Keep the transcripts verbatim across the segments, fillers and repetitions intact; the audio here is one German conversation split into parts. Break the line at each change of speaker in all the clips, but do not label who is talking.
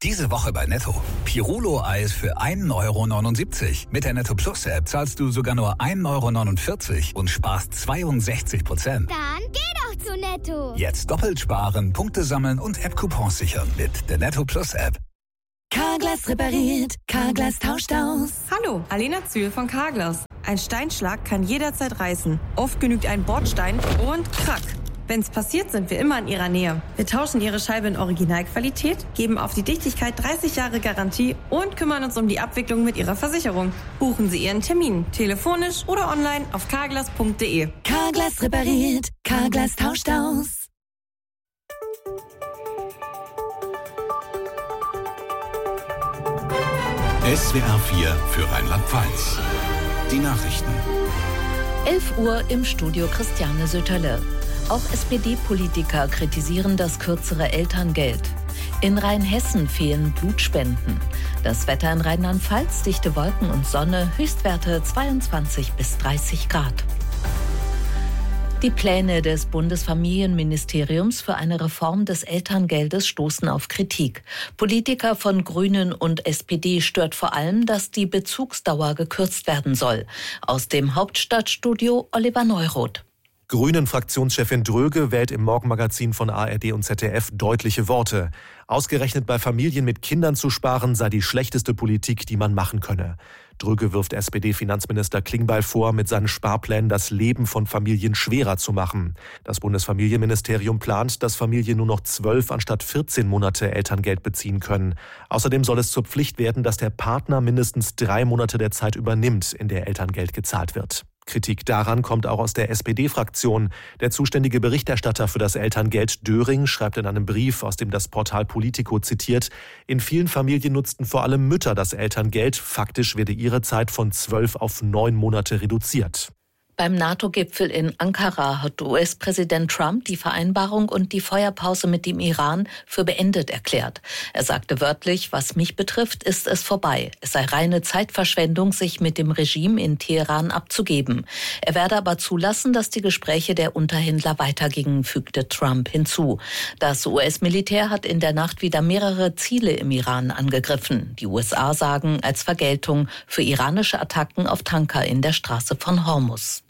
Diese Woche bei Netto. Pirulo-Eis für ein Euro neunundsiebzig. Mit der Netto Plus App zahlst du sogar nur ein Euro neunundvierzig und sparst zweiundsechzig Prozent.
Dann geh doch zu Netto.
Jetzt doppelt sparen, Punkte sammeln und App-Coupons sichern mit der Netto Plus App.
Carglass repariert, Carglass tauscht aus.
Hallo, Alena Zühl von Carglass. Ein Steinschlag kann jederzeit reißen. Oft genügt ein Bordstein und krack. Wenn's passiert, sind wir immer in Ihrer Nähe. Wir tauschen Ihre Scheibe in Originalqualität, geben auf die Dichtigkeit dreißig Jahre Garantie und kümmern uns um die Abwicklung mit Ihrer Versicherung. Buchen Sie Ihren Termin, telefonisch oder online auf carglass punkt de.
Carglass repariert, Carglass tauscht aus.
S W R vier für Rheinland-Pfalz. Die Nachrichten.
elf Uhr im Studio Christiane Söterle. Auch S P D-Politiker kritisieren das kürzere Elterngeld. In Rheinhessen fehlen Blutspenden. Das Wetter in Rheinland-Pfalz, dichte Wolken und Sonne, Höchstwerte zweiundzwanzig bis dreißig Grad. Die Pläne des Bundesfamilienministeriums für eine Reform des Elterngeldes stoßen auf Kritik. Politiker von Grünen und S P D stört vor allem, dass die Bezugsdauer gekürzt werden soll. Aus dem Hauptstadtstudio Oliver Neuroth.
Grünen-Fraktionschefin Dröge wählt im Morgenmagazin von A R D und Z D F deutliche Worte. Ausgerechnet bei Familien mit Kindern zu sparen, sei die schlechteste Politik, die man machen könne. Dröge wirft S P D-Finanzminister Klingbeil vor, mit seinen Sparplänen das Leben von Familien schwerer zu machen. Das Bundesfamilienministerium plant, dass Familien nur noch zwölf anstatt vierzehn Monate Elterngeld beziehen können. Außerdem soll es zur Pflicht werden, dass der Partner mindestens drei Monate der Zeit übernimmt, in der Elterngeld gezahlt wird. Kritik daran kommt auch aus der S P D-Fraktion. Der zuständige Berichterstatter für das Elterngeld Döring schreibt in einem Brief, aus dem das Portal Politico zitiert, in vielen Familien nutzten vor allem Mütter das Elterngeld. Faktisch werde ihre Zeit von zwölf auf neun Monate reduziert.
Beim NATO-Gipfel in Ankara hat U S-Präsident Trump die Vereinbarung und die Feuerpause mit dem Iran für beendet erklärt. Er sagte wörtlich, was mich betrifft, ist es vorbei. Es sei reine Zeitverschwendung, sich mit dem Regime in Teheran abzugeben. Er werde aber zulassen, dass die Gespräche der Unterhändler weitergingen, fügte Trump hinzu. Das U S-Militär hat in der Nacht wieder mehrere Ziele im Iran angegriffen. Die U S A sagen als Vergeltung für iranische Attacken auf Tanker in der Straße von Hormuz.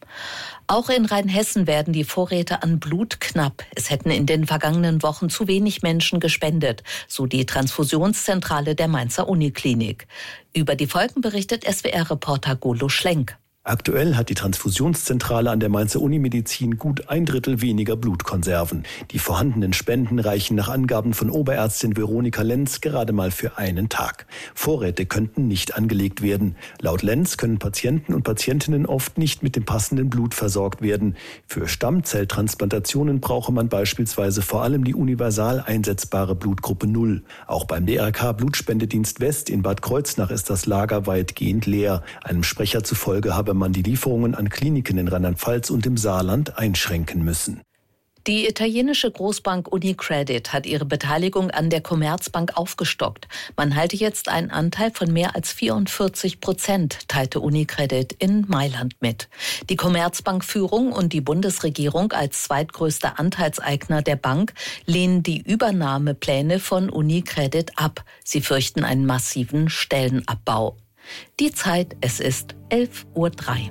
Auch in Rheinhessen werden die Vorräte an Blut knapp. Es hätten in den vergangenen Wochen zu wenig Menschen gespendet, so die Transfusionszentrale der Mainzer Uniklinik. Über die Folgen berichtet S W R-Reporter Golo Schlenk.
Aktuell hat die Transfusionszentrale an der Mainzer Unimedizin gut ein Drittel weniger Blutkonserven. Die vorhandenen Spenden reichen nach Angaben von Oberärztin Veronika Lenz gerade mal für einen Tag. Vorräte könnten nicht angelegt werden. Laut Lenz können Patienten und Patientinnen oft nicht mit dem passenden Blut versorgt werden. Für Stammzelltransplantationen brauche man beispielsweise vor allem die universal einsetzbare Blutgruppe null. Auch beim D R K-Blutspendedienst West in Bad Kreuznach ist das Lager weitgehend leer. Einem Sprecher zufolge habe man die Lieferungen an Kliniken in Rheinland-Pfalz und im Saarland einschränken müssen.
Die italienische Großbank Unicredit hat ihre Beteiligung an der Commerzbank aufgestockt. Man halte jetzt einen Anteil von mehr als vierundvierzig Prozent, teilte Unicredit in Mailand mit. Die Commerzbank-Führung und die Bundesregierung als zweitgrößter Anteilseigner der Bank lehnen die Übernahmepläne von Unicredit ab. Sie fürchten einen massiven Stellenabbau. Die Zeit, es ist elf Uhr drei.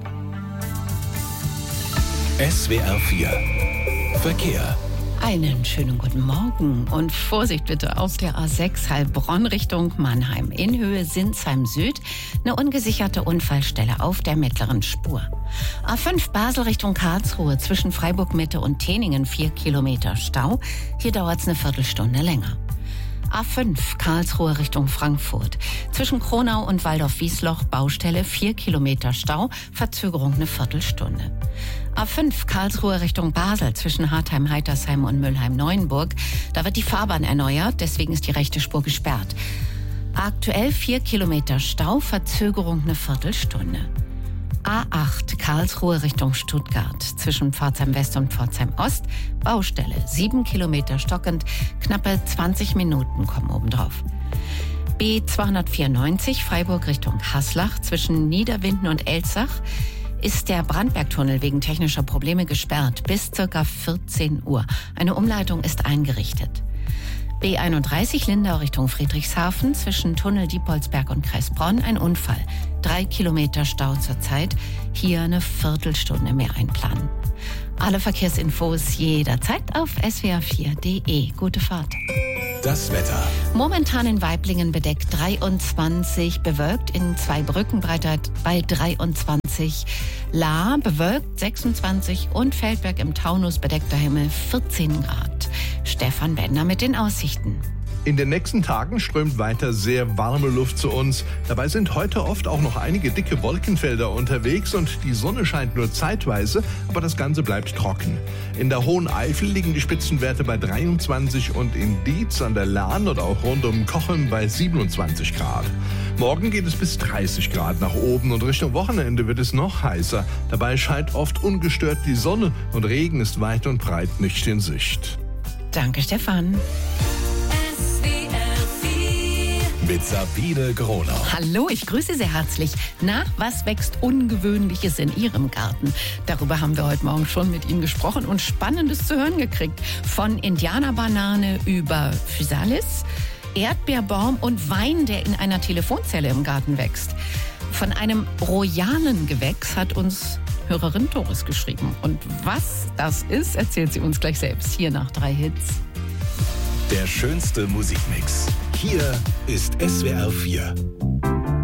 S W R vier Verkehr.
Einen schönen guten Morgen und Vorsicht bitte auf der A sechs Heilbronn Richtung Mannheim. In Höhe Sinsheim Süd eine ungesicherte Unfallstelle auf der mittleren Spur. A fünf Basel Richtung Karlsruhe zwischen Freiburg Mitte und Teningen vier Kilometer Stau. Hier dauert es eine Viertelstunde länger. A fünf Karlsruhe Richtung Frankfurt. Zwischen Kronau und Waldorf-Wiesloch Baustelle vier Kilometer Stau, Verzögerung eine Viertelstunde. A fünf Karlsruhe Richtung Basel zwischen Hartheim-Heitersheim und Mülheim-Neuenburg. Da wird die Fahrbahn erneuert, deswegen ist die rechte Spur gesperrt. Aktuell vier Kilometer Stau, Verzögerung eine Viertelstunde. A acht Karlsruhe Richtung Stuttgart zwischen Pforzheim West und Pforzheim Ost. Baustelle sieben Kilometer stockend, knappe zwanzig Minuten kommen obendrauf. B zweihundertvierundneunzig Freiburg Richtung Haslach zwischen Niederwinden und Elzach ist der Brandbergtunnel wegen technischer Probleme gesperrt bis ca. vierzehn Uhr. Eine Umleitung ist eingerichtet. B einunddreißig Lindau Richtung Friedrichshafen zwischen Tunnel Diepoldsberg und Kressbronn ein Unfall. Drei Kilometer Stau zurzeit. Hier eine Viertelstunde mehr einplanen. Alle Verkehrsinfos jederzeit auf s w r vier punkt d e. Gute Fahrt.
Das Wetter.
Momentan in Waiblingen bedeckt dreiundzwanzig, bewölkt in Zweibrücken bei dreiundzwanzig, Lahr bewölkt sechsundzwanzig und Feldberg im Taunus bedeckter Himmel vierzehn Grad. Stefan Bender mit den Aussichten.
In den nächsten Tagen strömt weiter sehr warme Luft zu uns. Dabei sind heute oft auch noch einige dicke Wolkenfelder unterwegs und die Sonne scheint nur zeitweise, aber das Ganze bleibt trocken. In der Hohen Eifel liegen die Spitzenwerte bei dreiundzwanzig und in Dietz an der Lahn oder auch rund um Cochem bei siebenundzwanzig Grad. Morgen geht es bis dreißig Grad nach oben und Richtung Wochenende wird es noch heißer. Dabei scheint oft ungestört die Sonne und Regen ist weit und breit nicht in Sicht.
Danke, Stefan.
Mit Sabine Gronau.
Hallo, ich grüße sehr herzlich. Na, was wächst Ungewöhnliches in Ihrem Garten? Darüber haben wir heute Morgen schon mit Ihnen gesprochen und Spannendes zu hören gekriegt. Von Indianerbanane über Physalis, Erdbeerbaum und Wein, der in einer Telefonzelle im Garten wächst. Von einem royalen Gewächs hat uns Hörerin Doris geschrieben. Und was das ist, erzählt sie uns gleich selbst. Hier nach drei Hits.
Der schönste Musikmix. Hier ist S W R vier.